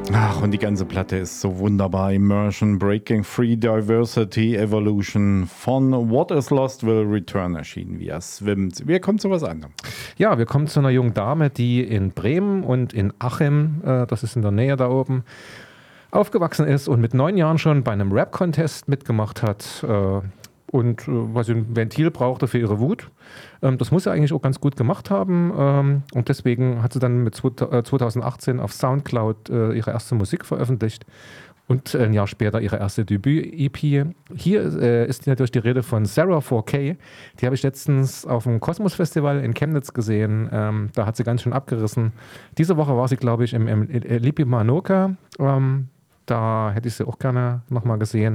Ach, und die ganze Platte ist so wunderbar. Immersion, Breaking Free, Diversity, Evolution von What is Lost Will Return erschienen, wie er schwimmt. Wir kommen zu was anderem. Ja, wir kommen zu einer jungen Dame, die in Bremen und in Achim, das ist in der Nähe da oben, aufgewachsen ist und mit 9 Jahren schon bei einem Rap-Contest mitgemacht hat weil sie ein Ventil brauchte für ihre Wut. Das muss sie eigentlich auch ganz gut gemacht haben und deswegen hat sie dann mit 2018 auf Soundcloud ihre erste Musik veröffentlicht und ein Jahr später ihre erste Debüt-EP. Hier ist natürlich die Rede von Sarah 4K. Die habe ich letztens auf dem Kosmos-Festival in Chemnitz gesehen. Da hat sie ganz schön abgerissen. Diese Woche war sie, glaube ich, im Lipimanoka. Da hätte ich sie auch gerne nochmal gesehen.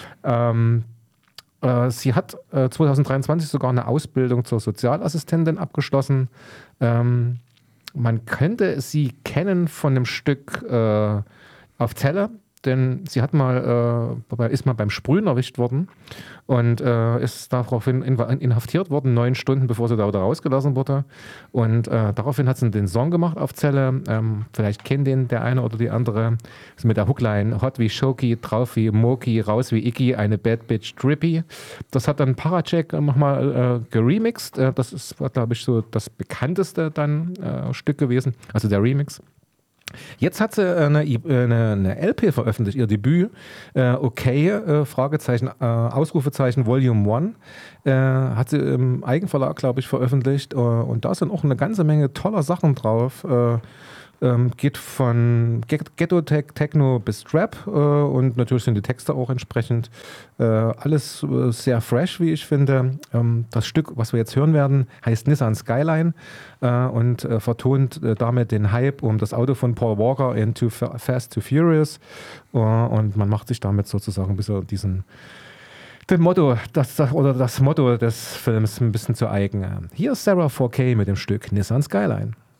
Sie hat 2023 sogar eine Ausbildung zur Sozialassistentin abgeschlossen. Man könnte sie kennen von dem Stück auf Zelle, denn sie hat ist mal beim Sprühen erwischt worden und ist daraufhin inhaftiert worden, 9 Stunden, bevor sie da wieder rausgelassen wurde. Und daraufhin hat sie den Song gemacht auf Zelle. Vielleicht kennt den der eine oder die andere. Ist mit der Hookline Hot wie Shoki, drauf wie Moki, raus wie Iggy, eine Bad Bitch Drippy. Das hat dann Paracek nochmal geremixed. Das war, glaube ich, so das bekannteste dann Stück gewesen, also der Remix. Jetzt hat sie eine LP veröffentlicht, ihr Debüt, Fragezeichen, Ausrufezeichen, Volume 1, hat sie im Eigenverlag, glaube ich, veröffentlicht und da sind auch eine ganze Menge toller Sachen drauf. Geht von Ghetto-Techno bis Trap und natürlich sind die Texte auch entsprechend alles sehr fresh, wie ich finde. Das Stück, was wir jetzt hören werden, heißt Nissan Skyline und vertont damit den Hype um das Auto von Paul Walker in Too Fast, Too Furious und man macht sich damit sozusagen ein bisschen das Motto des Films ein bisschen zu eigen. Hier ist Sarah 4K mit dem Stück Nissan Skyline.